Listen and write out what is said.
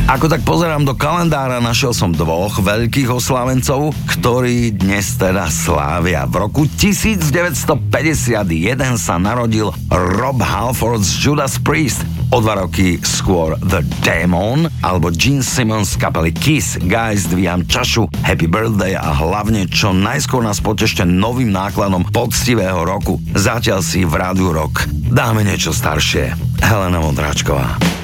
Ako tak pozerám do kalendára, našiel som dvoch veľkých oslávencov, ktorí dnes teda slávia. V roku 1951 sa narodil Rob Halford z Judas Priest. O 2 roky skôr The Demon alebo Gene Simmons z kapely Kiss. Guys, dvíham čašu, happy birthday a hlavne čo najskôr nás potešte novým nákladom poctivého roku. Zatiaľ si v Rádiu Rock dáme niečo staršie. Helena Vondráčková.